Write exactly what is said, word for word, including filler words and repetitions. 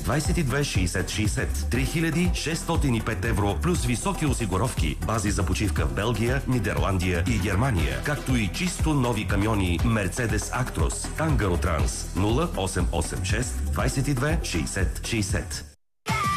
двадесет и две шейсет шейсет. три хиляди шестстотин и пет евро плюс високи осигуровки, бази за почивка в Белгия, Нидерландия и Германия, както и чисто нови камиони Mercedes Actros, Tangaro Trans нула осем осем шест двадесет и две шейсет шейсет.